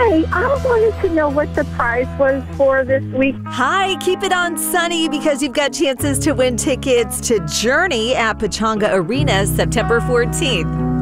Hi, I wanted to know what the prize was for this week. Hi, keep it on sunny because you've got chances to win tickets to Journey at Pechanga Arena September 14th.